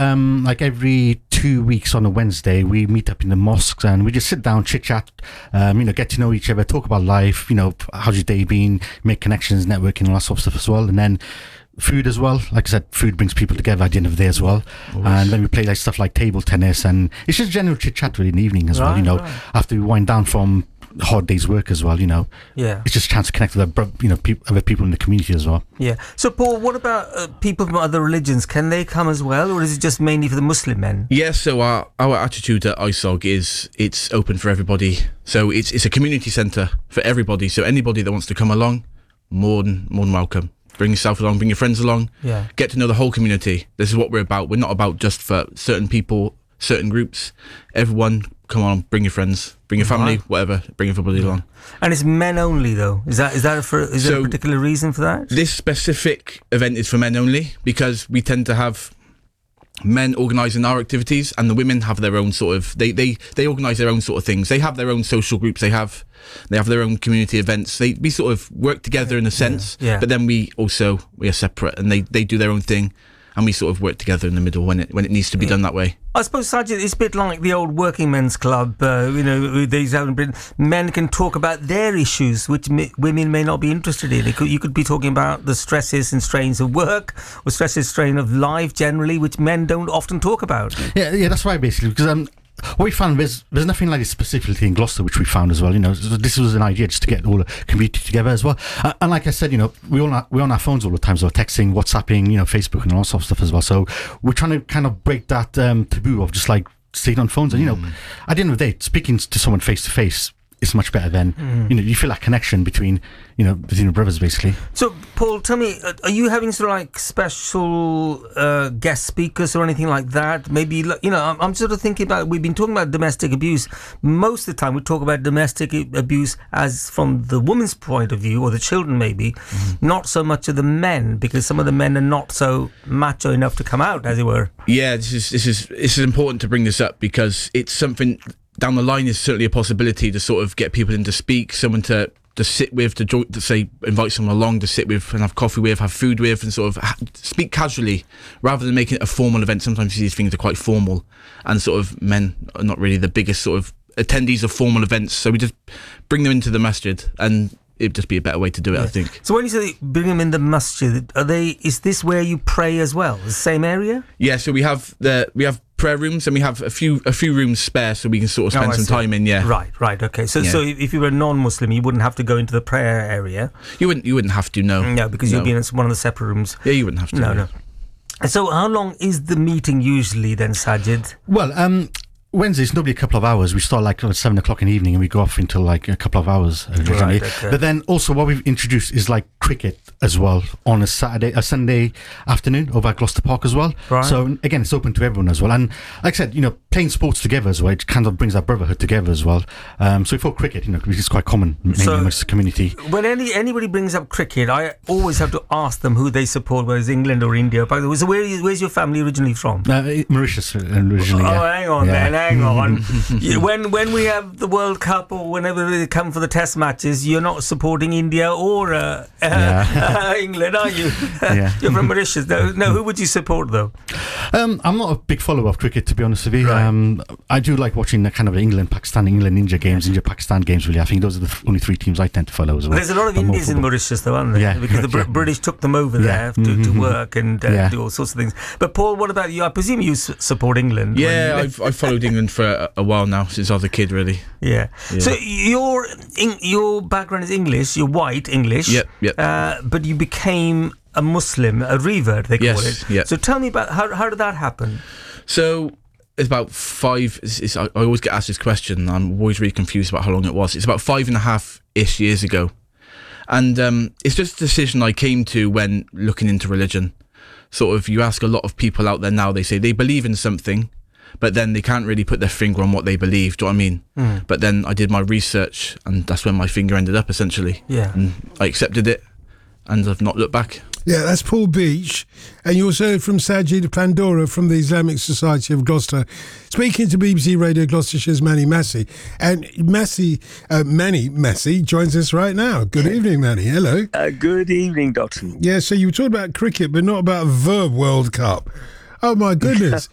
like every 2 weeks on a Wednesday, we meet up in the mosques and we just sit down, chit chat, get to know each other, talk about life, how's your day been, make connections, networking, all that sort of stuff as well. And then food as well. Like I said, food brings people together at the end of the day as well. And then we play like stuff like table tennis, and it's just general chit chat really in the evening as well. After we wind down from hard day's work as well. Yeah, it's just a chance to connect with other people in the community as well. Yeah. So Paul, what about people from other religions? Can they come as well, or is it just mainly for the Muslim men? Yeah, so our attitude at ISOG is it's open for everybody. So it's a community centre for everybody. So anybody that wants to come along, more than welcome. Bring yourself along, bring your friends along. Yeah. Get to know the whole community. This is what we're about. We're not about just for certain people, certain groups. Everyone, come on, bring your friends, bring your family, whatever. Bring everybody along. And it's men only, though. Is there a particular reason for that? This specific event is for men only because we tend to have men organising our activities, and the women have their own sort of they organise their own sort of things. They have their own social groups. They have their own community events. We sort of work together in a sense, but then we are separate, and they do their own thing, and we sort of work together in the middle when it needs to be done that way. I suppose, Sajid, it's a bit like the old working men's club. These out in Britain, men can talk about their issues, which women may not be interested in. You could be talking about the stresses and strains of work, or stresses and strain of life generally, which men don't often talk about. Yeah, that's right, basically, because what we found, there's nothing like this specifically in Gloucester, which we found as well. This was an idea just to get all the community together as well. And like I said, we're on our phones all the time, so texting, WhatsApping, Facebook, and all sorts of stuff as well. So we're trying to kind of break that taboo of just like staying on phones. And at the end of the day, speaking to someone face to face is much better than you feel that connection between the brothers, basically. So Paul, tell me, are you having sort of like special guest speakers or anything like that? Maybe I'm sort of thinking about, we've been talking about domestic abuse. Most of the time we talk about domestic abuse as from the woman's point of view, or the children maybe, not so much of the men, because some of the men are not so macho enough to come out, as it were. Yeah, this is important to bring this up because it's something down the line is certainly a possibility to sort of get people in to speak, someone to sit with, to say, invite someone along to sit with and have coffee with, have food with, and sort of speak casually rather than making it a formal event. Sometimes these things are quite formal, and sort of men are not really the biggest sort of attendees of formal events, so we just bring them into the masjid, and it'd just be a better way to do it, I think. So when you say bring them in the masjid, is this where you pray as well? The same area? Yeah, so we have prayer rooms, and we have a few rooms spare, so we can sort of spend some time in. Yeah, right, okay. So if you were a non-Muslim, you wouldn't have to go into the prayer area. You wouldn't have to. No, because you'd be in one of the separate rooms. Yeah, you wouldn't have to. No. So how long is the meeting usually then, Sajid? Well, Wednesdays, normally a couple of hours. We start like at 7 o'clock in the evening, and we go off until like a couple of hours originally. Right, okay. But then also what we've introduced is like cricket as well on a Sunday afternoon over at Gloucester Park as well. Right. So again, it's open to everyone as well. And like I said, playing sports together as well, it kind of brings that brotherhood together as well. So we thought cricket, which is quite common mainly amongst the community. When anybody brings up cricket, I always have to ask them who they support, whether it's England or India. By the way, so where's your family originally from? Mauritius originally. Hang on then. Hang on. When we have the World Cup or whenever they come for the test matches, you're not supporting India or England, are you? You're from Mauritius. No, who would you support though? I'm not a big follower of cricket, to be honest with you. Right. I do like watching the kind of England-India games, India-Pakistan games, really. I think those are the only three teams I tend to follow as well. There's a lot of Indians in Mauritius though, aren't there? Yeah. Because the British took them over there to work and do all sorts of things. But Paul, what about you? I presume you support England. Yeah, I've followed England for a while now, since I was a kid, really. Yeah. So your background is English. You're white English. Yep. But you became a Muslim, a revert, they call it. Yeah. So tell me about how did that happen? So it's about I always get asked this question. I'm always really confused about how long it was. It's about 5.5-ish years ago, and it's just a decision I came to when looking into religion. Sort of, you ask a lot of people out there now, they say they believe in something, but then they can't really put their finger on what they believe. Do you know what I mean? But then I did my research, and that's when my finger ended up, essentially. Yeah. And I accepted it, and I've not looked back. Yeah, that's Paul Beach. And you also heard from Sajid Pandora from the Islamic Society of Gloucester, speaking to BBC Radio Gloucestershire's Manny Massey. And Manny Massey joins us right now. Good evening, Manny. Hello. Good evening, Dotson. Yeah, so you were talking about cricket, but not about the World Cup. Oh, my goodness.